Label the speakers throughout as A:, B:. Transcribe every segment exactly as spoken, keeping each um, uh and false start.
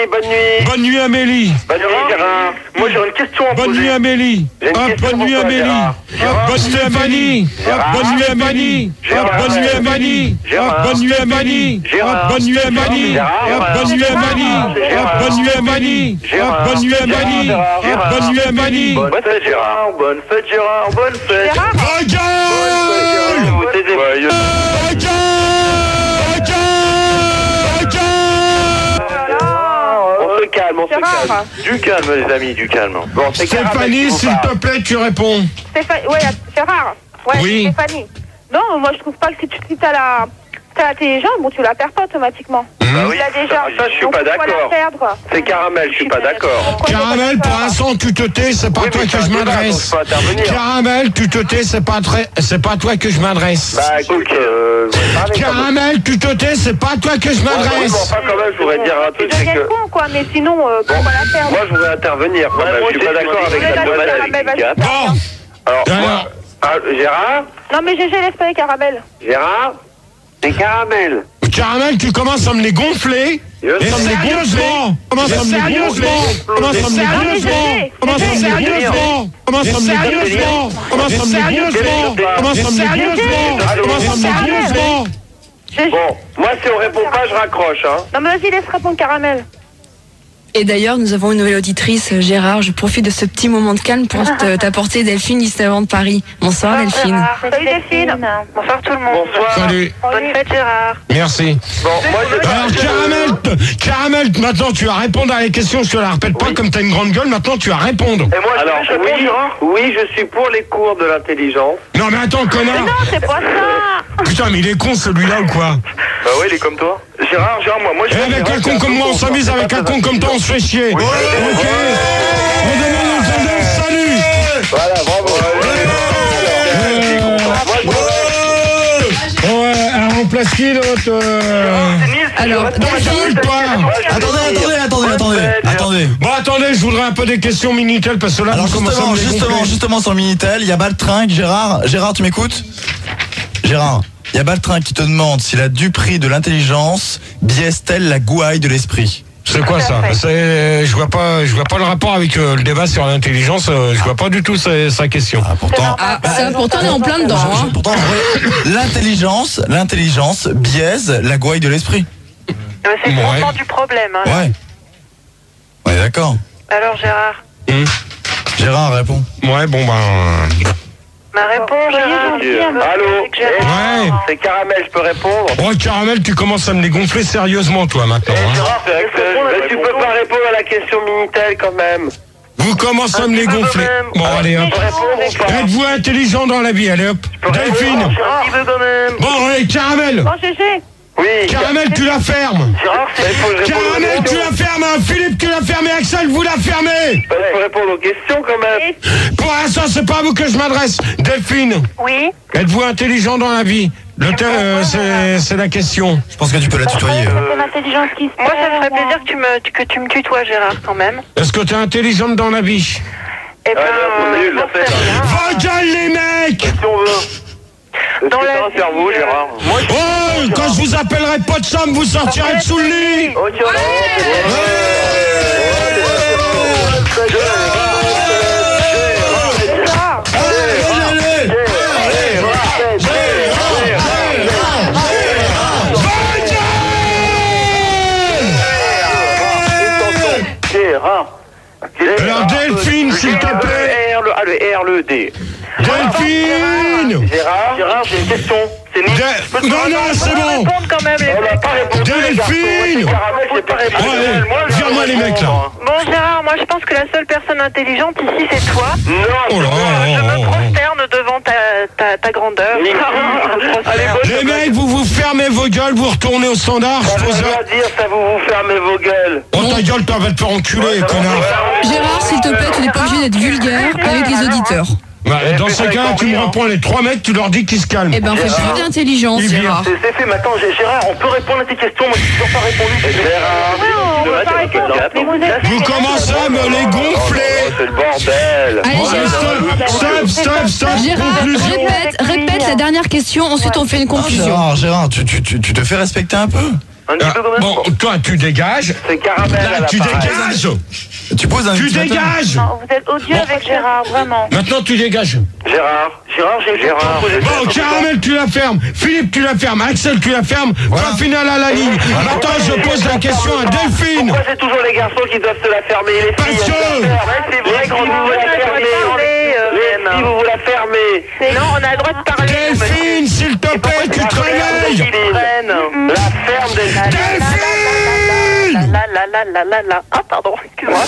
A: bonne nuit.
B: Bonne nuit Amélie.
A: Bonne nuit Gérard. Moi j'aurais une question à poser.
B: Bonne nuit Amélie.
A: J'ai une
B: Hop,
A: question
B: bonne nuit
A: pour toi,
B: Amélie.
A: Gérard.
B: Hop, bonne nuit Amélie. Hop, bonne nuit Amélie. Hop, bonne nuit Amélie. Hop, bonne nuit Amélie. Hop, bonne nuit Amélie. Hop, bonne nuit Amélie. Hop, bonne nuit Amélie. Hop, bonne nuit Amélie. Hop, bonne nuit Amélie.
A: Bonne fête Gérard. Bonne fête Gérard. Bonne fête.
B: Regarde.
A: On se calme, on se calme. Du calme les amis, du calme. Bon, c'est
B: Stéphanie, s'il te plaît, tu réponds.
C: Stéphanie, ouais, Gérard. Ouais,
B: oui.
C: Stéphanie. Non, moi je trouve pas que si tu si t'as la t'as l'intelligence, bon tu la perds pas automatiquement.
A: Bah oui,
C: tu l'as déjà.
A: ça je suis
C: donc,
A: pas
C: pourquoi
A: d'accord.
C: la perdre?
A: C'est Caramel, je suis pas d'accord.
B: Caramel, pour l'instant, tu te tais, c'est pas
A: Oui,
B: toi
A: mais
B: que
A: c'est
B: je
A: un débat, donc
B: m'adresse.
A: je peux intervenir.
B: Caramel, tu te tais, c'est pas très, c'est pas toi que je m'adresse.
A: Bah écoute, euh, vous parlez quand même.
B: Caramel, tu te tais, c'est pas toi que je
A: Ouais, oui, mais
B: m'adresse.
A: enfin quand même, je voudrais dire un
C: Tu
A: truc, c'est
C: deviens
A: que...
C: con quoi, mais sinon euh, pourquoi la perdre?
A: Moi je voudrais intervenir quand même, je suis pas d'accord avec
C: Mais
A: la
C: vas-y,
A: demande
C: Caramel,
A: avec
C: vas-y.
B: Bon,
A: Alors,
B: Alors.
A: moi, ah, Gérard
C: Non mais G G laisse pas les caramels.
A: Gérard c'est Caramel.
B: Caramel, tu commences à me les gonfler.
A: Je
B: Et
A: sais.
B: sérieusement, commence à me les gonfler. Commence à me les gonfler. Commence à me les gonfler. Commence à me les gonfler. Commence à me les gonfler. Commence à me les gonfler. Commence à me les gonfler.
C: G G.
A: Bon, moi si on répond pas, je raccroche, hein.
C: Non mais vas-y laisse répondre caramel.
D: Et d'ailleurs, nous avons une nouvelle auditrice, Gérard. Je profite de ce petit moment de calme pour te- t'apporter Delphine, juste avant de Paris. Bonsoir Delphine.
C: Salut Delphine. Bonsoir tout le monde.
A: Bonsoir.
B: Salut.
C: Bonne fête Gérard.
B: Merci.
A: Bon, moi je...
B: Alors Caramel, t- Caramel, maintenant tu vas répondre à les questions, je te la répète pas
A: Oui.
B: comme t'as une grande gueule, maintenant tu vas répondre.
A: Et moi, alors, oui, oui, je suis pour les cours de l'intelligence.
B: Non mais attends connard.
C: Non c'est pas ça.
B: Putain mais il est con celui-là ou quoi?
A: Bah oui, il est comme toi. Gérard, Gérard, moi, moi je...
B: Et avec un con comme moi on s'amuse, avec un con comme toi on se fait chier. Ok. On demande aux gens salut.
A: Voilà, bravo.
B: Ouais, elle remplace qui l'autre euh...
D: Alors, Delphine,
B: toi.
E: Attendez, attendez, attendez, attendez, attendez.
B: Bon attendez, je voudrais un peu des questions Minitel parce que là
E: Alors
B: vous commencez à
E: justement,
B: me les
E: justement,
B: gonfler.
E: justement sur le Minitel, il y a Baltringue, Gérard. Gérard, tu m'écoutes? Gérard, il y a Baltringue qui te demande si la duperie de l'intelligence biaise-t-elle la gouaille de l'esprit?
B: C'est quoi ça? C'est, je vois pas, je vois pas le rapport avec euh, le débat sur l'intelligence. euh, je vois pas du tout sa, sa question.
E: Ah, pourtant.
D: ah, ça, pourtant, on est en plein dedans.
E: Je- je-
D: Hein.
E: pourtant, en vrai, l'intelligence, l'intelligence biaise la gouaille de l'esprit.
C: C'est
B: Ouais.
C: pourtant du problème. Hein.
E: Ouais. Ouais, d'accord.
C: Alors Gérard.
B: Hum.
E: Gérard, réponds.
B: Ouais, bon ben.
C: Ma réponse Gérard.
A: Allô?
B: Ouais.
A: C'est Caramel, je peux répondre?
B: Oh Caramel, tu commences à me les gonfler sérieusement toi maintenant.
A: Eh,
B: hein.
A: Gérard, c'est vrai que, euh, tu peux pas répondre à la question Minitel quand même.
B: Vous commencez à me les
A: petit peu
B: gonfler.
A: quand même.
B: Bon
A: Alors,
B: allez hop.
A: tu peux répondre ou pas?
B: Êtes-vous intelligent dans la vie? Allez hop. Delphine.
A: Un petit peu quand même.
B: Bon allez Caramel.
C: Bon G G.
A: Oui.
B: Caramel, tu la fermes.
A: Gérard, il faut que je réponde aux
B: Caramel, tu
A: questions.
B: la fermes. hein. Philippe, tu la fermes. Et Axel, vous la fermez.
A: Il faut répondre aux questions quand même.
B: Pour l'instant, c'est pas à vous que je m'adresse. Delphine,
C: Oui.
B: êtes-vous intelligent dans la vie? Le thème, euh, c'est, c'est la question.
E: Je pense que tu peux la tutoyer.
C: C'est l'intelligence qui se Moi ça me ferait plaisir que tu me, que tu me tutoies Gérard quand même.
B: Est-ce que tu es intelligente dans la vie?
C: Eh ben,
A: Ah, non, on est nul,
C: j'en
A: la
C: sais
A: fête.
C: rien.
B: Vos gueules, les mecs!
A: Si on veut. Est-ce
C: Dans
A: que
C: la
A: t'as un
C: vie,
A: cerveau,
C: euh,
A: Gérard? Moi, je...
B: Oh, quand je vous appellerai pas de chambre, vous sortirez de sous le lit!
A: Ok, on va... Gérard.
B: Alors Delphine, s'il te plaît.
A: Le R, le A, le R, le D.
B: Delphine!
A: Gérard, Gérard, j'ai une question. C'est nul.
B: De- Non, non, c'est bon!
C: Répondre quand même les
A: On n'a
C: mecs.
A: pas répondu. les garçons.
B: Delphine!
A: Ouais, Caramel, j'ai pas répondu.
B: Ouais,
A: Moi, je
B: vire-moi
A: vais
B: les mecs, là.
A: répondre.
C: Bon Gérard, moi je pense que la seule personne intelligente ici c'est toi.
A: Non,
B: Oh là,
C: Je
B: oh,
C: me
B: oh, oh.
C: prosterne devant ta, ta, ta grandeur.
A: Oui.
C: Je me prosterne.
A: Allez, bonne
B: Les mecs, vous vous fermez vos gueules, vous retournez au standard.
A: Ça
B: Je pose
A: veut
B: la...
A: pas dire ça, vous vous fermez vos gueules.
B: Oh ta gueule, toi, va te faire enculer, connard.
D: Gérard, s'il te plaît, tu n'es pas obligé d'être vulgaire avec les auditeurs.
B: Ouais, dans ces cas-là, tu me reprends les trois mecs, tu leur dis qu'ils se calment.
D: Eh ben, fais preuve d'intelligence, Gérard.
A: C'est c'est fait, mais attends, j'ai- Gérard, on peut répondre à tes questions, moi j'ai toujours pas répondu. Gérard,
C: on va pas répondre, mais vous êtes-
B: Vous commencez à me les gonfler.
A: c'est le bordel.
D: Allez,
B: Ouais,
D: Gérard.
B: stop, stop, stop, stop.
D: Gérard,
B: Conclusion.
D: répète, répète la dernière question, ensuite on fait une
E: Ah,
D: conclusion.
E: Gérard, Gérard, tu, tu, tu, tu te fais respecter un peu.
A: Un petit peu quand même.
B: Bon, toi, tu dégages.
A: C'est caramel à
B: Là, tu
A: l'appareil.
B: dégages.
E: Tu poses un
B: Tu
E: ultimatum.
B: dégages.
C: Non, vous êtes odieux avec Gérard, vraiment.
B: Maintenant, tu dégages.
A: Gérard, Gérard, j'ai Gérard.
B: Bon, Caramel, tu la fermes. Philippe, tu la fermes. Axel, tu la fermes.
E: Voilà.
B: Point final à la ligne. Maintenant, je pose la question à Delphine.
A: Pourquoi c'est toujours les garçons qui doivent se la fermer les filles?
B: Parce que-
A: elles doivent faire. Ouais, c'est vrai quand vous vous la fermez. Si vous vous la fermez.
C: Non, on a le droit de parler.
B: Delphine, s'il te plaît, tu te réveilles.
A: La ferme Delphine.
B: Delphine.
C: La la la la la la. Ah, pardon, excuse-moi.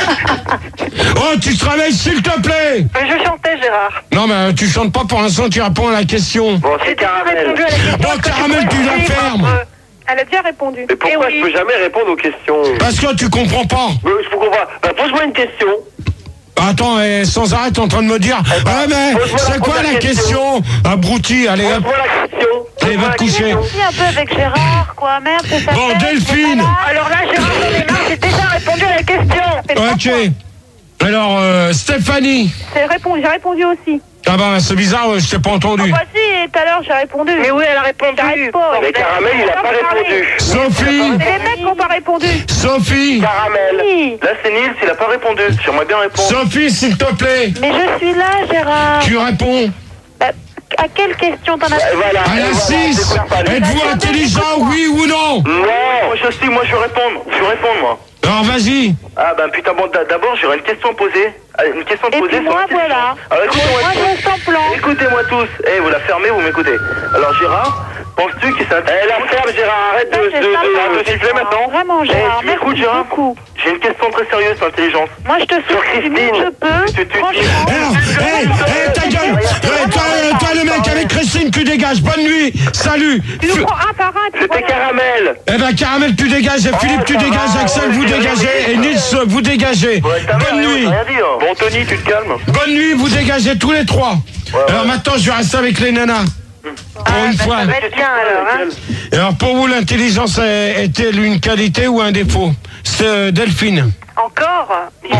B: Oh, tu te réveilles, s'il te plaît.
C: Mais je chantais, Gérard.
B: Non, mais euh, tu chantes pas pour l'instant, tu réponds à la question.
A: Bon, c'est
C: J'ai déjà
A: caramel.
C: répondu à la question.
B: Bon, Caramel, tu la fermes.
C: Elle a déjà répondu.
A: Mais pourquoi je peux jamais répondre aux questions?
B: Parce que tu comprends pas.
A: Mais je vous comprends. Bah, pose-moi une question.
B: Attends, eh, sans arrêt, t'es en train de me dire.
A: ben,
B: Ouais, mais
A: pose-moi
B: c'est
A: la
B: quoi
A: première
B: la question? Abruti, allez hop.
A: Pose-moi la question.
B: Allez, va te coucher.
C: Si, un peu avec Gérard, quoi. Merde, c'est ça.
B: Bon, Delphine.
C: Alors là, Gérard, j'en ai marre, j'ai déjà répondu à la question.
B: Ok. Alors, euh, Stéphanie.
C: J'ai répondu, j'ai répondu aussi.
B: Ah bah, c'est bizarre, euh, je t'ai pas entendu.
C: Ah bah si, tout à l'heure, j'ai répondu. Mais oui, elle a répondu. J'arrête pas.
A: Mais Caramel, il a pas répondu.
B: Sophie.
C: C'est les mecs qui n'ont pas répondu.
B: Sophie.
A: Caramel.
C: Oui.
A: Là, c'est Nils, il a pas répondu. J'aimerais bien répondre.
B: Sophie, s'il te plaît.
C: Mais je suis là, Gérard.
B: Tu réponds.
C: Bah, à quelle question t'en as
A: Et voilà.
B: À
A: et
B: la
A: voilà,
B: six.
A: t'écoutes pas, lui.
B: Êtes-vous intelligent, oui ou non?
A: Non, moi je suis, moi je vais répondre. Je vais répondre, moi.
B: Alors, vas-y.
A: Ah ben putain, bon, d'a- d'abord j'aurais une question à poser. Ah, Une question à
C: Et
A: poser
C: puis
A: sur
C: moi,
A: une question.
C: voilà.
A: Alors écoutez-moi
C: Moi,
A: tous.
C: je sens plan.
A: Écoutez-moi tous. Eh, vous la fermez, vous m'écoutez. Alors Gérard, penses-tu que c'est un... Eh, la ferme Gérard, arrête de,
C: Non,
A: de,
C: c'est
A: de,
C: sympa.
A: de, de siffler maintenant.
C: Vraiment, Gérard,
A: Eh, tu m'écoutes
C: merci
A: Gérard
C: beaucoup.
A: J'ai une question très sérieuse sur l'intelligence.
C: Moi, je te
A: Sur
C: souhaite du mieux
A: Christine.
C: que je peux.
A: Tu- tu-
C: Franchement.
B: Alors, hé, hé, ta gueule. Eh, toi, euh, toi, le mec avec Christine, tu dégages. Bonne nuit. Salut.
C: Tu nous prends un par un, tu vois.
A: C'était Caramel.
B: Eh ben, Caramel, tu dégages. Et Philippe, tu
A: ça
B: dégages.
A: va,
B: Axel,
A: ouais,
B: vous
A: j'ai rien
B: dégagez.
A: dit,
B: Et
A: ça.
B: Nils, vous dégagez.
A: Ouais, ta mère,
B: Bonne
A: rien,
B: nuit.
A: rien dit, hein. Bon Tony, tu te calmes.
B: Bonne nuit, vous dégagez tous les trois. Alors maintenant, je vais rester avec les nanas. Pour une fois.
C: Ça va être bien, alors, hein.
B: Et alors, pour vous, l'intelligence est- est-elle une qualité ou un défaut? C'est euh, Delphine.
F: Encore
B: Oui.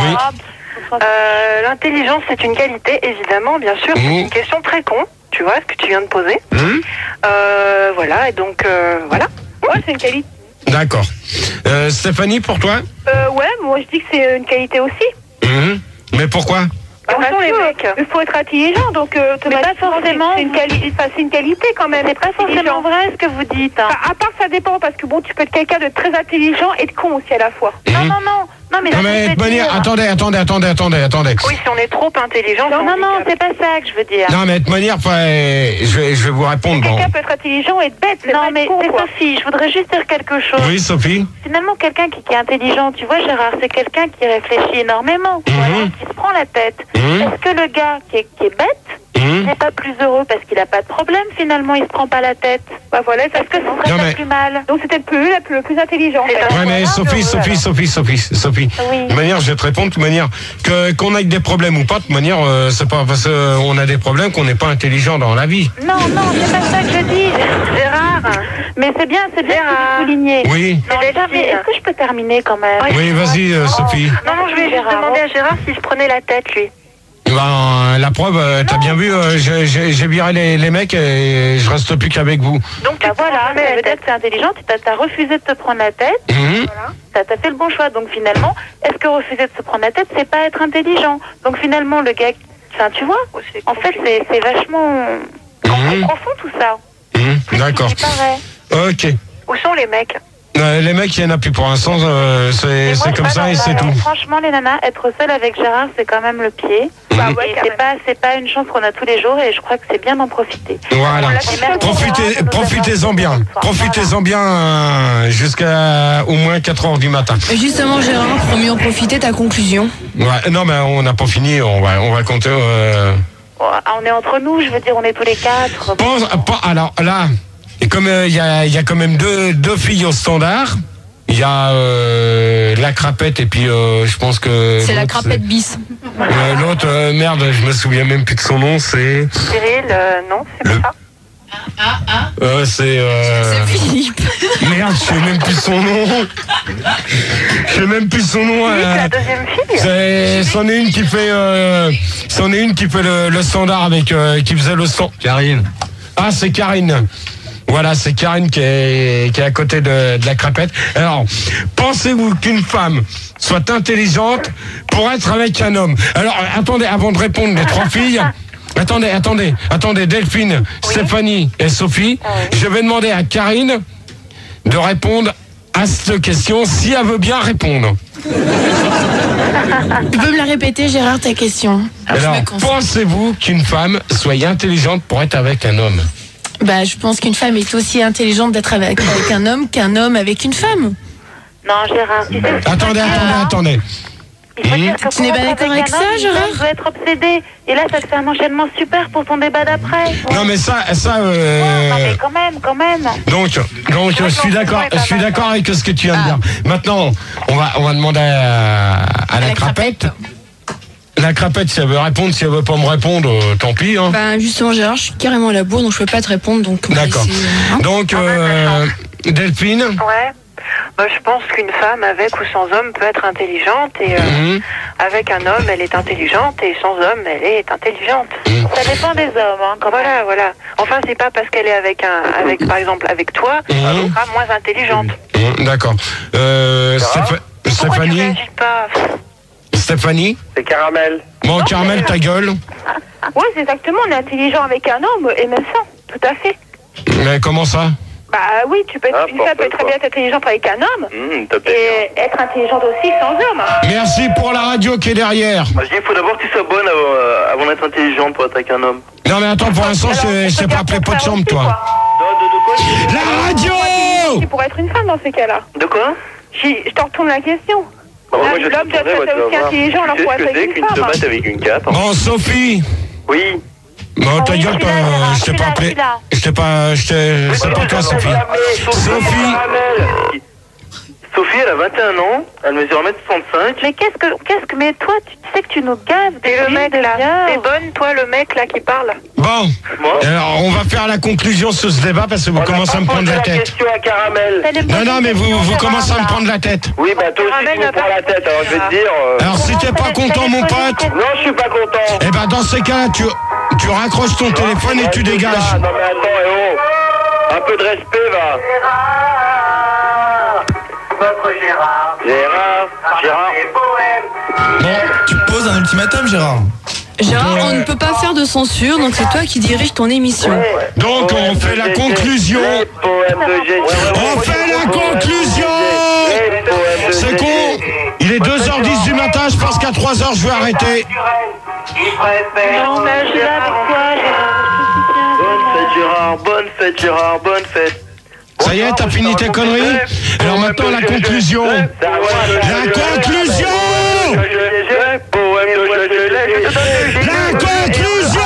F: Euh, L'intelligence, c'est une qualité, évidemment, bien sûr. C'est
B: Mmh.
F: une question très con, tu vois, ce que tu viens de poser.
B: Hum
F: Euh, voilà, et donc, euh, voilà.
C: Ouais, c'est une qualité.
B: D'accord. Euh, Stéphanie, pour toi?
C: Euh, ouais, moi, je dis que c'est une qualité aussi.
B: Hum Mais pourquoi?
C: Parce
F: Attention, les
C: que
F: mecs.
C: Il faut être intelligent, donc euh,
F: Mais pas forcément.
C: C'est une, quali- enfin, c'est une qualité quand même.
F: C'est pas forcément vrai ce que vous dites. hein.
C: Enfin, à part, ça dépend, parce que bon, tu peux être quelqu'un de très intelligent et de con aussi à la fois.
F: Non,
B: Hum
F: non, non. Non, mais,
B: Non
F: là,
B: mais
F: je
B: de
F: veux
B: manière,
F: dire-
B: attendez, attendez, attendez, attendez, attendez.
F: Oui, si on est trop intelligent,
C: Non,
F: c'est
C: non, non,
F: handicap.
C: c'est pas ça que je veux dire.
B: Non mais de manière, enfin, je vais, je vais vous répondre. Bon.
C: Quelqu'un peut être intelligent et être bête. c'est
F: Non,
C: pas
F: mais
C: être con,
F: c'est
C: quoi.
F: Sophie, je voudrais juste dire quelque chose.
B: Oui, Sophie.
F: Finalement, quelqu'un qui, qui est intelligent, tu vois, Gérard, c'est quelqu'un qui réfléchit énormément,
B: Mhm.
F: voilà, qui se prend la tête.
B: Mhm.
F: Est-ce que le gars qui est, qui est bête
B: Hum
F: n'est pas plus heureux parce qu'il n'a pas de problème, finalement, il se prend pas la tête?
C: Bah voilà, c'est
F: Est-ce que ce serait
B: Non,
F: pas
B: mais-
F: plus mal?
C: donc c'était le plus, la plus, le plus intelligent. en
F: C'est
C: fait.
F: pas-
B: Ouais mais
F: Voilà,
B: Sophie,
F: heureux,
B: Sophie,
F: alors.
B: Sophie, Sophie, Sophie.
F: Oui.
B: De manière, je vais te répondre de toute manière que qu'on ait des problèmes ou pas. De toute manière, euh, c'est pas parce qu'on a des problèmes qu'on n'est pas intelligent dans la vie.
F: Non, non, c'est pas ça que je dis, Gérard.
C: Mais c'est bien, c'est bien
F: Gérard.
C: de souligner.
B: Oui.
F: Non, Gérard, mais est-ce que je peux terminer quand même?
B: Oui, vas-y, euh, Sophie.
F: Non, non, je vais juste
C: Gérard.
F: demander à Gérard s'il se prenait la tête, lui.
B: Ben, la preuve, euh, t'as bien vu, euh, j'ai- j'ai j'ai viré les, les mecs et je reste plus qu'avec vous.
F: Donc,
C: Bah
F: tu
C: voilà,
F: voilà,
C: mais
F: ça
C: la
F: veut dire
C: tête.
F: que t'es intelligente, t'as t'as refusé de te prendre la tête,
B: Mhm.
F: t'as t'as fait le bon choix. Donc, finalement, est-ce que refuser de se prendre la tête, c'est pas être intelligent? Donc, finalement, le gars, enfin, tu vois, en fait, c'est c'est vachement
B: Mhm.
F: profond tout ça.
B: Mhm. D'accord.
F: Il paraît.
B: Ok.
F: Où sont les mecs?
B: Euh, les mecs, il y en a plus pour l'instant, euh, c'est
F: Et moi,
B: c'est
F: je-
B: comme
F: ah
B: ça
F: non,
B: et
F: bah,
B: c'est
F: alors,
B: tout.
F: Franchement, les nanas, être seule avec Gérard, c'est quand même le pied.
C: Bah
B: Mhm.
C: ouais,
F: Et
C: quand
F: c'est
C: même.
F: pas, c'est pas une chance qu'on a tous les jours et je crois que c'est bien d'en profiter.
B: Voilà.
F: Et merci
B: Profitez,
F: Gérard, de nous
B: profitez-en
F: avoir
B: bien.
F: écoutés ce soir.
B: Profitez-en bien euh, jusqu'à au moins quatre heures du matin.
D: Et justement, Gérard, pour mieux en profiter, ta conclusion.
B: Ouais, non, mais on n'a pas fini. On va, on va compter. Euh...
F: Voilà. Oh, on est entre nous, je veux dire, on est tous les quatre.
B: Pense, pas, alors là, et comme il y, a, y a quand même deux, deux filles au standard. Il y a euh, la crapette et puis euh, je pense que
D: C'est la
B: l'autre,
D: crapette bis.
B: c'est- euh, l'autre, euh, merde, je me souviens même plus de son nom. C'est,
F: Cyril, euh, non, c'est
B: Le-
F: pas ça.
B: euh, c'est. Euh...
D: C'est Philippe.
B: Merde, je sais même plus son nom. Je sais même plus son nom.
F: Philippe,
B: euh,
F: la deuxième fille.
B: C'est, c'en est une qui fait, euh, c'en est une qui fait le, le standard avec, euh, qui faisait le stand.
E: Karine.
B: Ah, c'est Karine. Voilà, c'est Karine qui est, qui est à côté de, de la crapette. Alors, pensez-vous qu'une femme soit intelligente pour être avec un homme? Alors, attendez, avant de répondre les trois filles, attendez, attendez, attendez, Delphine, oui. Stéphanie et Sophie, oui. Je vais demander à Karine de répondre à cette question, si elle veut bien répondre.
D: Tu peux me la répéter, Gérard, ta question?
B: Alors, pensez-vous qu'une femme soit intelligente pour être avec un homme?
D: Bah, je pense qu'une femme est aussi intelligente d'être avec, avec un homme qu'un homme avec une femme.
F: Non, Gérard, tu sais...
B: Attendez, attendez, attendez.
F: Il faut dire que
D: tu n'es pas d'accord avec ça, Gérard?
F: Tu dois être obsédé. Et là, ça te fait un enchaînement super pour ton débat d'après.
B: Non, mais ça... ça euh...
F: ouais, non, mais quand même, quand même.
B: Donc, donc je suis d'accord je suis d'accord avec ce que tu viens de dire. Maintenant, on va, on va demander à, à la, la crapette. crapette. La crapette, si elle veut répondre, si elle veut pas me répondre, euh, tant pis. Hein.
D: Ben, justement, Gérard, je suis carrément à la bourre, donc je peux pas te répondre. Donc
B: d'accord. Hein. Donc, euh, Delphine?
G: Ouais. Moi, je pense qu'une femme, avec ou sans homme, peut être intelligente. Et euh, mmh. avec un homme, elle est intelligente. Et sans homme, elle est intelligente.
F: Mmh. Ça dépend des hommes. Hein, quand
G: voilà,
F: même.
G: voilà. Enfin, c'est pas parce qu'elle est avec, un, avec par exemple, avec toi, mmh. qu'elle sera moins intelligente.
B: Mmh. D'accord. Euh, Stéph- Stéphanie?
G: Tu réagis pas?
B: Stéphanie?
A: C'est Caramel.
B: Bon, non, Caramel, ta gueule.
C: Oui, c'est exactement. On est intelligent avec un homme et même sans. Tout à fait.
B: Mais comment ça?
C: Bah oui, tu peux être, ah, une femme peut très bien être intelligente avec un homme mmh, et être intelligente aussi sans homme.
B: Merci pour la radio qui est derrière.
A: Moi, je dis, il faut d'abord que tu sois bonne avant, avant d'être intelligente pour être avec un homme.
B: Non mais attends, pour l'instant, je sais pas appeler pot de chambre, toi.
A: De, de, de quoi?
B: La radio!
C: Tu pourrais être une femme dans ces cas-là.
A: De quoi?
C: Je, je te retourne la question.
A: Bah, moi, l'homme
C: doit être aussi intelligent, alors pour être avec une femme.
A: Tu sais ce que c'est qu'une tomate avec une cape?
B: Bon, Sophie.
A: Oui.
B: Non, ta gueule, toi, je t'ai pas appelé. Je t'ai pas. Je t'ai. C'est pas toi, Sophie.
A: Sophie. Sophie, elle a vingt et un ans, elle mesure un mètre soixante-cinq.
F: Mais qu'est-ce que, qu'est-ce que, mais toi, tu sais que tu nous gaves.
G: Et le mec là, t'es bonne, toi, le mec là qui parle.
B: Bon, alors on va faire la conclusion sur ce débat parce que vous commencez à me prendre la tête.
A: Question à Caramel.
B: Non, non, mais vous, vous commencez à me prendre la tête.
A: Oui, bah toi aussi tu me prends la tête, alors je vais te dire. Euh...
B: Alors si t'es pas content, mon pote.
A: Non, je suis pas content.
B: Eh ben dans ces cas-là, tu, tu raccroches ton non, téléphone et tu dégages.
A: Ça. Non mais attends, eh oh, un peu de respect, va.
H: Votre Gérard.
A: Gérard. Gérard.
E: Bon, tu poses un ultimatum, Gérard.
D: Gérard, on ne peut pas faire de censure, donc c'est toi qui dirige ton émission.
A: Ouais.
B: Donc on fait la conclusion. On fait la conclusion. C'est con. Il est deux heures dix du matin, je pense qu'à trois heures je vais arrêter.
F: Non, mais je suis là avec toi, Gérard.
A: Bonne fête, Gérard. Bonne fête, Gérard. Bonne fête.
B: Ça y est, t'as fini tes conneries? Alors maintenant la conclusion. La conclusion. La conclusion.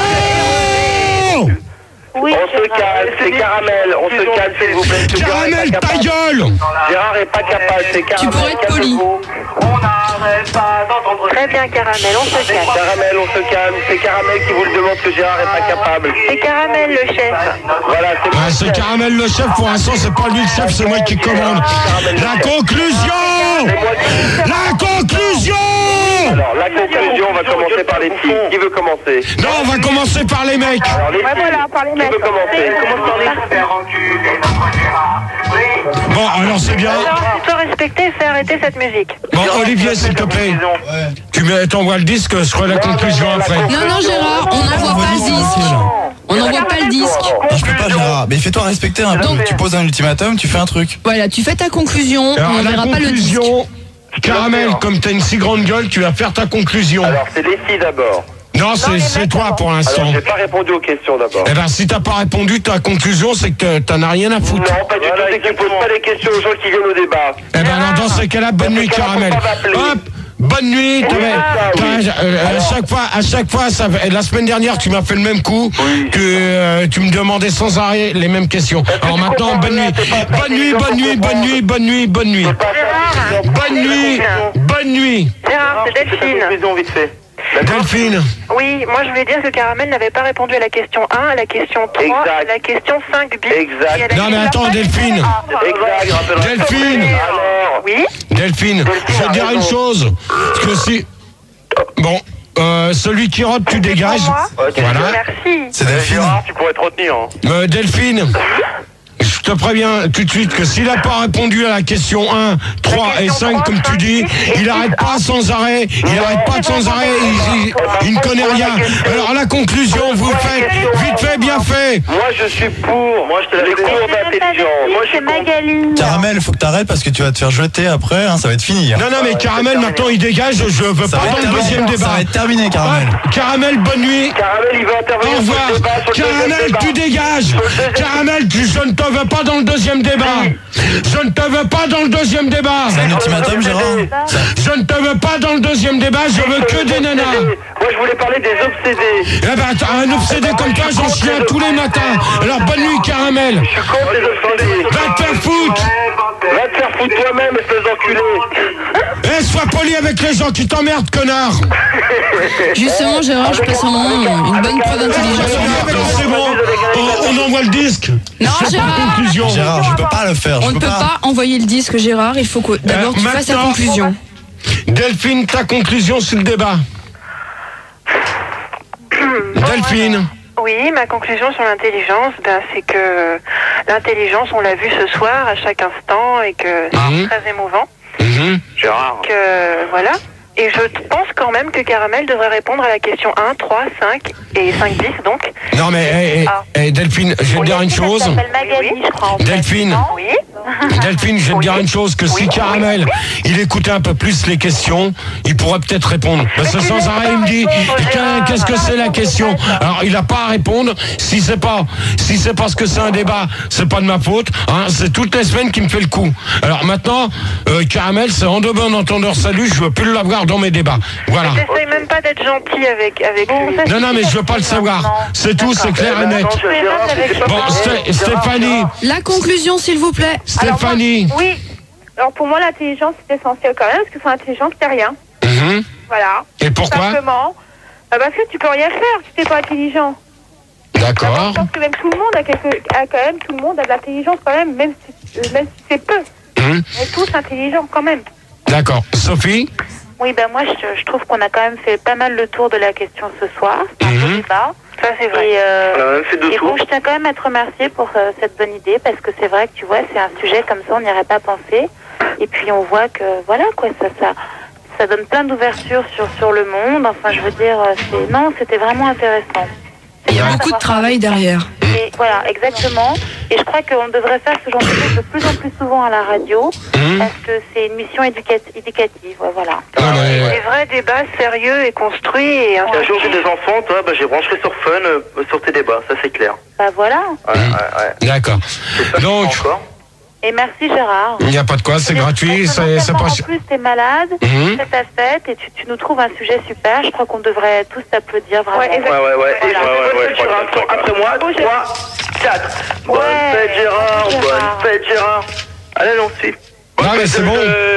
F: Oui,
A: on se calme, c'est Caramel, on se calme s'il vous plaît.
B: Caramel, ta gueule.
A: Gérard est pas capable, c'est Caramel.
D: Tu pourrais être poli.
H: On n'arrête pas d'entendre.
F: Très bien, Caramel, on se calme.
A: Caramel, on se calme, c'est Caramel qui vous le demande que Gérard est pas capable.
F: C'est Caramel le chef.
A: Voilà, c'est
B: ah, c'est Caramel le chef, pour l'instant c'est pas lui le chef, c'est moi qui commande. La conclusion. La conclusion.
A: Alors, la conclusion, on va commencer par les filles. Qui veut commencer?
B: Non, on va commencer par les mecs.
A: Alors, les
C: ouais, voilà, par les mecs.
A: Qui veut commencer? Commence par les...
B: Bon, alors c'est bien.
F: Alors, tu dois respecter et faire arrêter cette musique.
B: Bon, Olivier, s'il te plaît. Ouais. Tu t'envoies le disque, je ferai la conclusion après.
D: Non, non, Gérard, on n'envoie pas le disque. On n'envoie pas le disque.
E: Non, je peux pas, Gérard. Mais fais-toi respecter un peu. Donc, tu poses un ultimatum, tu fais un truc.
D: Voilà, tu fais ta conclusion,
B: alors,
D: on ne verra pas le disque.
B: Caramel, comme t'as une si grande gueule, tu vas faire ta conclusion.
A: Alors, c'est les filles d'abord.
B: Non, c'est, c'est toi pour l'instant.
A: Alors, j'ai pas répondu aux questions d'abord.
B: Eh ben, si t'as pas répondu, ta conclusion, c'est que t'en as rien à foutre.
A: Non, pas du tout, c'est que tu poses pas les questions aux gens qui viennent au débat.
B: Eh ben, alors, dans ces cas-là, bonne nuit, Caramel. Hop! Bonne nuit. Oui, ça, oui. euh, à chaque fois, à chaque fois, ça, la semaine dernière, tu m'as fait le même coup, oui. que euh, tu me demandais sans arrêt les mêmes questions. Alors maintenant, bonne nuit. Bonne nuit, bonne nuit, bonne nuit, bonne nuit, bonne nuit. Bonne nuit, bonne nuit.
F: Gérard, c'est Delphine.
B: Delphine.
G: Oui, moi je voulais dire que Caramel n'avait pas répondu à la question un, à la question trois, exact. À la question cinq bis.
A: Exact.
B: Non mais attends, Delphine.
A: Exact.
B: Delphine.
G: Alors, oui.
B: Delphine, je vais te dire une chose. Parce que si... Bon, euh, celui qui rote, tu dégages.
A: Okay.
B: Voilà.
G: Merci.
E: C'est Delphine.
A: Tu pourrais te retenir. Hein.
B: Euh, Delphine. Je te préviens tout de suite que s'il n'a pas répondu à la question un, trois et cinq, comme tu dis, il n'arrête pas sans arrêt, il n'arrête pas sans arrêt, il, il, il ne connaît rien. Alors la conclusion, vous faites vite fait, bien fait.
A: Moi je suis pour, moi je te l'avais cours d'intelligence. Moi je suis
F: Magali.
E: Caramel, faut que t'arrêtes parce que tu vas te faire jeter après, hein, ça va être fini. Hein.
B: Non, non, mais Caramel, maintenant il dégage, je veux
E: Ça
B: pas
E: va
B: dans
E: être
B: le deuxième
E: terminé,
B: débat.
E: Ça va être terminé, Caramel.
B: Ah, Caramel, bonne nuit.
A: Caramel, il va intervenir.
B: Au revoir.
A: Sur le débat, sur le deuxième
B: Caramel,
A: débat.
B: tu dégages. Caramel, tu, je ne te veux pas dans le deuxième débat. Je ne te veux pas dans le deuxième débat.
E: C'est un ultimatum, Gérard.
B: Je ne te veux pas dans le deuxième débat, je veux que des nanas.
A: Moi je voulais parler des obsédés.
B: Eh ben, attends, un obsédé comme toi, j'en chie un tous les matins. Alors, bonne nuit, Caramel.
A: Je suis contre les obsédés.
B: Va te faire foutre.
A: Va te faire foutre toi-même, espèce d'enculé.
B: Eh, sois poli avec les gens qui t'emmerdent, connard.
D: Justement, Gérard, je passe un moment, une bonne preuve d'intelligence.
B: C'est bon, on, on envoie le disque.
D: Non,
B: C'est pas
D: Gérard.
B: conclusion.
E: Gérard, je peux pas le faire.
D: On
E: je
D: ne
E: peux
D: peut pas envoyer le disque, Gérard. Il faut que d'abord
B: Euh,
D: tu fasses la
B: maintenant-
D: conclusion.
B: Delphine, ta conclusion sur le débat. Delphine.
G: Oui, ma conclusion sur l'intelligence, ben, c'est que l'intelligence, on l'a vu ce soir à chaque instant et que c'est
B: Mhm.
G: très émouvant.
B: Mhm.
A: Gérard.
G: Que, voilà. Et je pense quand même que Caramel devrait répondre à la question un, trois, cinq et cinq dix, donc.
B: Non mais eh, eh,
G: Ah.
B: eh, Delphine, je vais te dire une chose.
F: Elle s'appelle Magali,
G: Oui.
F: je crois. en fait.
B: Delphine,
G: Oui.
B: Delphine, je vais te dire une chose, que si
G: Oui.
B: Caramel, il écoutait un peu plus les questions, il pourrait peut-être répondre. Parce que sans arrêt, il me dit, Qu'est- qu'est-ce que c'est la question? Alors, il n'a pas à répondre. Si c'est pas, si c'est parce que c'est un débat, c'est pas de ma faute. Hein, c'est toutes les semaines qui me fait le coup. Alors maintenant, euh, Caramel, c'est en de bon entendeur salut, je veux plus l'avoir dans mes débats. Voilà.
G: J'essaye même pas d'être gentil avec, avec lui.
B: Non, non, mais je veux pas le savoir. C'est tout, c'est clair et net.
A: Attends, Gérard, c'est pas
B: Bon,
A: fini.
B: Sté- Stéphanie,
D: La conclusion, s'il vous plaît.
B: Stéphanie.
C: Oui. Alors pour moi, l'intelligence, c'est essentiel quand même, parce que sans intelligence, c'est rien.
B: Mhm.
C: Voilà.
B: Et pourquoi?
C: Simplement. Euh, parce que tu peux rien faire si t'es pas intelligent.
B: D'accord.
C: Je pense que même tout le monde a, quelque, a quand même, tout le monde a de l'intelligence quand même, même si, euh, même si c'est peu.
B: Mhm.
C: On est tous intelligents quand même.
B: D'accord. Sophie?
F: Oui, ben moi, je, je trouve qu'on a quand même fait pas mal le tour de la question ce soir. C'est un
B: Mhm.
F: beau débat.
G: Ça, c'est vrai.
F: Et, euh,
A: On a même fait deux
F: et bon,
A: tours.
F: je tiens quand même à te remercier pour euh, cette bonne idée, parce que c'est vrai que tu vois, c'est un sujet comme ça, on n'y aurait pas pensé. Et puis on voit que, voilà, quoi, ça, ça, ça donne plein d'ouverture sur, sur le monde. Enfin, je veux dire, euh, c'est, non, c'était vraiment intéressant.
D: Il y a beaucoup de travail derrière.
F: Et voilà, exactement. Et je crois qu'on devrait faire ce genre de choses de plus en plus souvent à la radio,
B: Mhm.
F: parce que c'est une mission éducat- éducative. Ouais, voilà.
B: Non, mais-
G: Des vrais débats sérieux et construits et
A: Si un jour j'ai
G: instructifs.
A: des enfants, toi, bah, j'ai brancherai sur Fun euh, sur tes débats, ça c'est clair.
F: Bah voilà.
A: Ouais, ouais, ouais.
B: D'accord.
A: C'est ça que je
B: Donc,
A: fais encore.
F: Et merci Gérard.
B: il n'y a pas de quoi, c'est gratuit, c'est c'est pas...
F: En plus, t'es malade,
B: Mhm.
F: c'est ta fête et tu, tu nous trouves un sujet super. Je crois qu'on devrait tous t'applaudir vraiment.
C: Ouais,
A: Ouais, ouais, ouais. Et
F: Voilà.
A: bonne fête, Gérard. Après moi, trois, quatre. Bonne
F: Ouais,
A: fête, Gérard.
F: merci,
A: Bonne
F: Gérard.
A: fête, Gérard. Allez, on suit.
B: Non, mais c'est bon.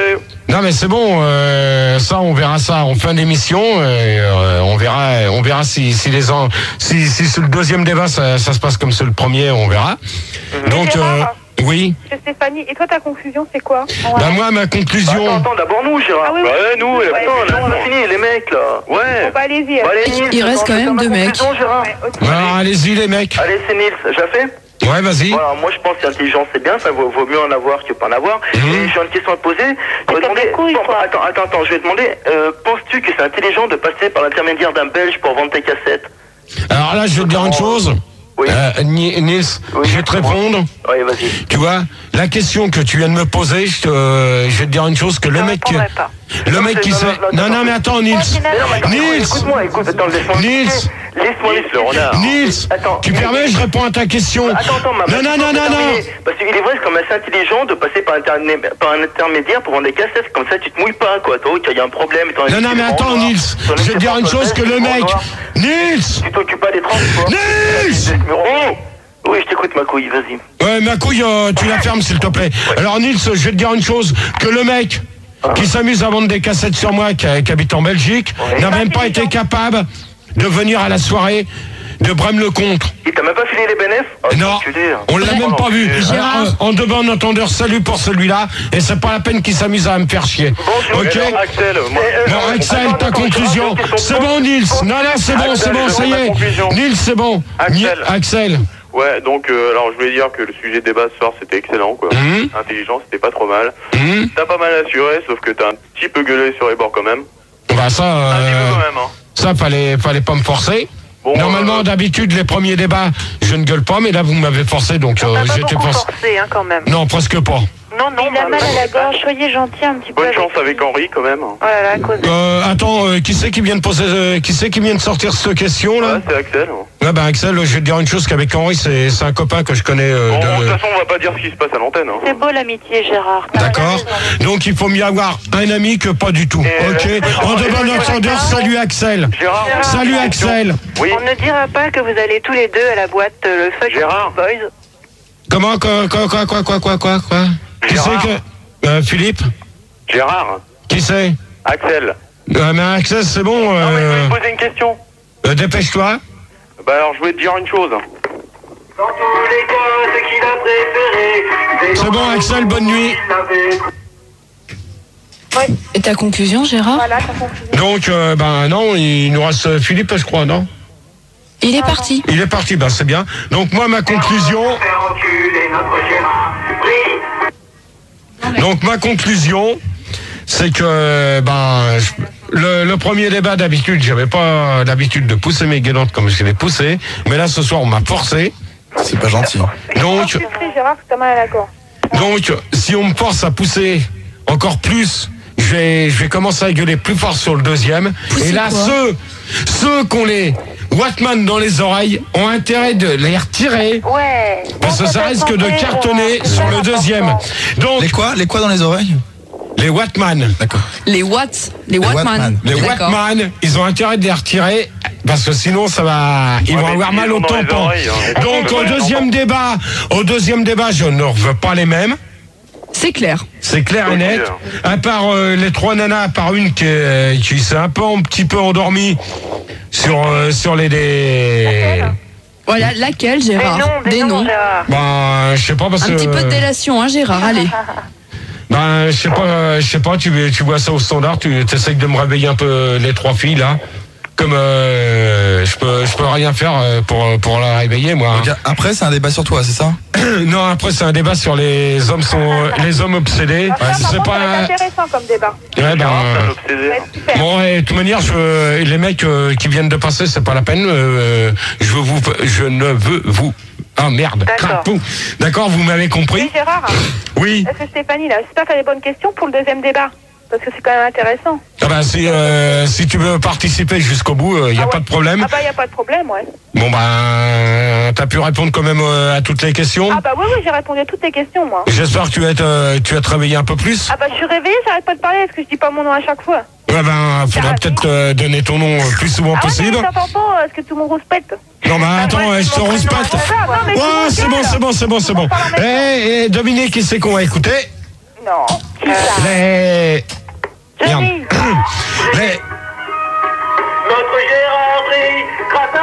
B: Non mais c'est bon, euh, ça on verra ça en fin d'émission, et, euh, on verra, on verra si, si les en, si, si sur le deuxième débat ça, ça se passe comme sur le premier, on verra. Donc euh,
C: Gérard.
B: oui,
C: Monsieur Stéphanie, et toi, ta conclusion, c'est quoi?
B: bah moi ma
A: Attends,
B: conclusion,
A: attends, d'abord nous, Gérard.
C: Ah oui, oui.
A: Ouais, nous,
C: Ouais,
A: attends,
C: ouais,
A: là, on a
C: ouais.
A: fini, les mecs, là.
C: Bon,
A: Ouais.
C: bah allez-y.
A: Bon, allez,
D: Il-
A: Nils,
D: il reste
A: attends,
D: quand
A: je vais
D: même
A: faire
D: deux
A: ma
D: mecs.
A: conclusion, Gérard.
C: Ouais, ok.
B: alors allez-y les mecs,
A: Allez, c'est Nils, j'ai fait.
B: ouais vas-y.
A: Voilà, moi je pense que l'intelligence c'est bien, ça vaut, vaut mieux en avoir que pas en avoir.
B: Mhm.
A: Et j'ai une question à te poser. Je vais
F: comme
A: demander,
F: des couilles,
A: Bon,
F: quoi.
A: attends, attends, attends, je vais te demander, euh, penses-tu que c'est intelligent de passer par l'intermédiaire d'un Belge pour vendre tes cassettes?
B: Alors là je vais te dire une chose,
A: Oui.
B: euh, Ni- Nils,
A: Oui,
B: je vais te répondre.
A: Oui, vas-y.
B: Tu vois, la question que tu viens de me poser, je, te, euh, je vais te dire une chose que le
G: Je
B: mec, qui-
G: répondrai pas.
B: le
A: Non,
B: mec
A: c'est-
B: qui
A: non,
B: sait,
A: non,
B: non
A: non,
B: non mais attends Nils,
F: Moi, je n'ai-
A: Mais non, mais attends,
B: Nils.
A: écoute-moi, écoute, attends, laisse-moi
B: Nils.
A: expliquer. Laisse-moi
B: Nils,
A: le renard.
B: Nils,
A: Attends,
B: tu
A: Nils.
B: permets, je réponds à ta question.
A: Attends, attends, ma
B: Non, non, non, non, non.
A: Parce qu'il est vrai, c'est quand même assez intelligent de passer par, interné- par un intermédiaire pour vendre des cassettes, comme ça tu te mouilles pas, quoi. Toi, il y a un problème. étant donné
B: Non, non,
A: que
B: mais
A: tu es
B: attends,
A: grand noir.
B: Nils,
A: Ton
B: je vais te dire une
A: équipe
B: chose que le
A: grand
B: mec.
A: noir.
B: Nils.
A: Tu t'occupes pas des transports.
B: Nils.
A: Oh oui, je t'écoute, ma couille, vas-y.
B: Ouais, ma couille, euh, tu la fermes, s'il te plaît. Alors, Nils, je vais te dire une chose, que le mec qui s'amuse à vendre des cassettes sur moi, qui, qui habite en Belgique,
A: Ouais.
B: n'a même pas été capable de venir à la soirée de Brême-le-Comte.
A: Il t'a même pas filé les bénéfices? Oh,
B: Non,
A: enculé.
B: on l'a
A: Oh,
B: même pas vu.
A: enculé.
D: Gérard.
B: Alors, en de bon entendeur, salut pour celui-là, et c'est pas la peine qu'il s'amuse à me faire chier.
A: Bonjour,
B: Ok.
A: alors, Axel. Moi,
B: Bon, Axel, ta conclusion. C'est bon, Nils. Non, non, c'est bon, c'est bon, ça y est. Nils, c'est bon.
A: Axel.
B: Ni- Axel.
I: Ouais, donc, euh, alors je voulais dire que le sujet de débat ce soir c'était excellent, quoi.
B: Mmh.
I: Intelligent, c'était pas trop mal.
B: Mmh.
I: T'as pas mal assuré, sauf que t'as un petit peu gueulé sur les bords quand même.
B: Bah ça, euh,
I: un petit peu quand même, hein.
B: Ça fallait, fallait pas me forcer. Bon, Normalement, euh... d'habitude, les premiers débats, je ne gueule pas, mais là, vous m'avez forcé, donc euh, j'étais
G: pas forcé, hein, quand même.
B: Non, presque pas.
G: Non, non,
F: il a mal à la gorge, soyez gentil un petit peu.
I: Bonne chance avec Henri quand même.
G: Voilà, à cause de...
B: euh, attends, euh, qui c'est qui vient de poser, euh, qui c'est qui vient de sortir cette question là?
I: Ouais, c'est Axel.
B: Ouais, bah Axel, je vais te dire une chose qu'avec Henri, c'est c'est un copain que je connais. Euh,
I: bon,
B: de...
I: de toute façon, on va pas dire ce qui se passe à l'antenne. Hein.
F: C'est beau l'amitié, Gérard.
B: D'accord. Donc il faut mieux avoir un ami que pas du tout. Et ok. En demande d'entendeur, salut Axel.
I: Gérard.
B: Salut Axel.
G: Oui. On ne dira pas que vous allez tous les deux à la boîte euh, le Fuck
I: Gérard.
G: Boys.
B: Comment quoi quoi quoi quoi quoi quoi quoi quoi? Qui c'est que Euh, Philippe?
I: Gérard.
B: Qui c'est?
I: Axel.
B: Euh, mais Axel, c'est bon. Euh...
I: Non, mais je voulais te poser une question.
B: Euh, dépêche-toi.
I: Bah alors, je voulais te dire une chose. Dans tous les cas, c'est qu'il a préféré.
B: C'est bon, Axel, bonne nuit.
D: Ouais. Et ta conclusion, Gérard?
F: Voilà, ta conclusion.
B: Donc, euh, ben non, il nous reste Philippe, je crois, non?
D: Il est parti.
B: Il est parti, ben c'est bien. Donc moi, ma conclusion... Donc ma conclusion, c'est que ben je, le, le premier débat d'habitude, j'avais pas l'habitude de pousser mes gueulantes comme je les poussais, mais là ce soir on m'a forcé.
E: C'est pas gentil.
B: Donc,
F: Gérard, c'est mal à la gorge.
B: donc si on me force à pousser encore plus, je vais, je vais commencer à gueuler plus fort sur le deuxième.
D: Pousser
B: et là
D: quoi?
B: ceux, ceux qui ont les Wattman dans les oreilles ont intérêt de les retirer.
F: Ouais.
B: Parce que ça risque de cartonner sur le deuxième. Donc
E: Les quoi? Les quoi dans les oreilles?
B: les Wattman.
E: D'accord.
D: Les Watts, les Wattman.
B: Les Wattman, ils ont intérêt de les retirer parce que sinon ça va, ils
I: Ouais,
B: vont avoir mal au tampon.
I: Hein.
B: Donc au deuxième débat, au deuxième débat, je ne veux pas les mêmes.
D: C'est clair.
B: C'est clair et net. À part euh, les trois nanas, à part une qui, euh, qui s'est un peu, un petit peu endormie sur euh, sur les des.
D: Voilà, laquelle, Gérard?
G: Des noms, des
D: Des
G: noms,
D: noms.
G: Gérard.
B: Ben, je sais pas parce
D: Un
B: que.
D: petit peu de délation, hein, Gérard, allez.
B: Ben, je sais pas, je sais pas, tu, tu vois ça au standard, tu essayes de me réveiller un peu les trois filles là. Comme euh, je peux je peux rien faire pour pour la réveiller moi.
E: Donc, après c'est un débat sur toi, c'est ça?
B: Non, après c'est un débat sur les hommes sont les hommes obsédés.
F: Ouais,
B: c'est pas
F: un... intéressant comme débat.
B: Ouais, ben, euh... bon, et de toute manière, je... les mecs euh, qui viennent de passer, c'est pas la peine. Euh, je veux vous, je ne veux vous. Ah merde.
F: D'accord.
B: D'accord, vous m'avez compris.
F: Oui, Gérard.
B: Oui.
F: Est-ce que Stéphanie là, j'espère qu'elle a des bonnes questions pour le deuxième débat? Parce que c'est quand même intéressant.
B: Ah bah, si, euh, si tu veux participer jusqu'au bout, il euh, n'y a
F: ah ouais.
B: pas de problème.
F: Ah bah, il n'y a pas de problème, ouais.
B: Bon bah, t'as pu répondre quand même euh, à toutes les questions?
F: Ah bah oui, oui, j'ai répondu à toutes les questions, moi.
B: J'espère que tu vas être, euh, tu vas te réveiller un peu plus.
F: Ah bah, je suis réveillée, j'arrête pas de parler, parce que je dis pas mon nom à chaque fois.
B: Ouais ben, faudra peut-être euh, donner ton nom euh, plus souvent
F: ah
B: possible.
F: Ah ouais, c'est important, est-ce que tout le monde respecte?
B: Non mais attends, ouais, je te respecte. Ouais, c'est bon, c'est bon, c'est bon, c'est bon. Eh, eh, Dominique, qui c'est qu'on va écouter?
F: Non.
B: Les... Merde. Les...
H: Notre Gérard, grâce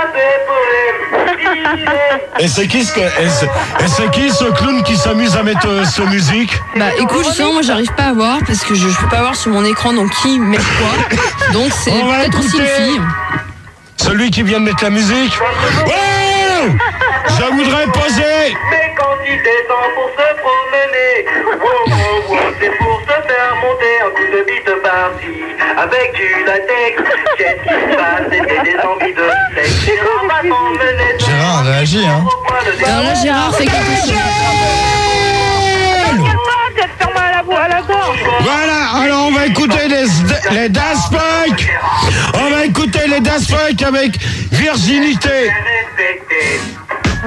H: à ses poèmes,
B: Et c'est qui ce que, et c'est, et c'est qui ce clown qui s'amuse à mettre euh, ce musique?
D: Bah écoute, justement, moi j'arrive pas à voir parce que je, je peux pas voir sur mon écran donc qui met quoi. Donc c'est
B: On va
D: peut-être aussi une
B: écouter
D: fille.
B: Celui qui vient de mettre la musique. Ouais, je voudrais poser.
H: mais quand il descend pour se promener, wow, wow, wow, c'est pour se faire monter un coup de bite par-ci, avec du latex, qu'est-ce qui se passe, c'était des envies de sexe, Gérard va t'emmener.
E: Gérard, réagis, hein.
D: Alors là, Gérard fait quelque chose.
F: À la gorge.
B: Voilà, alors on va écouter les, les Daft Punk. On va écouter les Daft Punk avec Virginité.
H: Respecté.